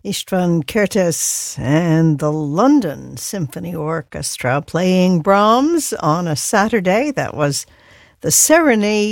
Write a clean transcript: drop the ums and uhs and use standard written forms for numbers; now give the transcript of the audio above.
Istvan Kertész and the London Symphony Orchestra playing Brahms on a Saturday. That was the Serenade